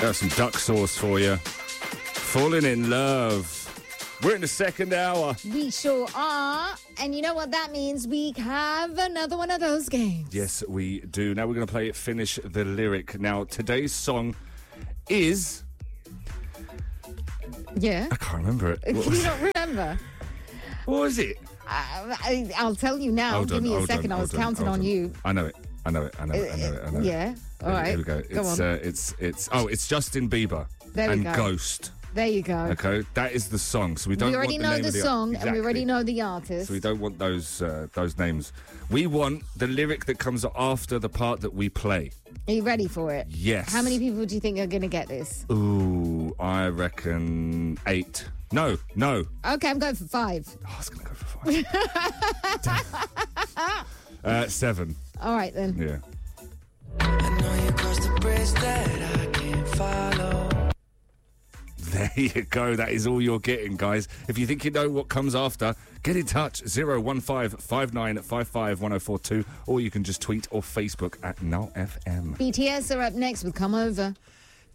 Got some duck sauce for you. Falling in love. We're in the second hour. We sure are. And you know what that means? We have another one of those games. Yes, we do. Now we're going to play Finish the Lyric. Now, today's song is... Yeah? I can't remember it. You don't remember? What was it? I'll tell you now. Give me a second. I was counting on you. I know it. Yeah. All right. Here we go. It's Justin Bieber and Ghost. There you go. Okay, that is the song. So we don't. We already know the song, exactly. and we already know the artist. So we don't want those names. We want the lyric that comes after the part that we play. Are you ready for it? Yes. How many people do you think are going to get this? Ooh, I reckon 8. No. Okay, I'm going for 5. Oh, I was going to go for 5. 7. All right, then. Yeah. I know you crossed the bridge that I can't follow. There you go. That is all you're getting, guys. If you think you know what comes after, get in touch. 015 5955 1042, or you can just tweet or Facebook at Now FM. BTS are up next with Come Over.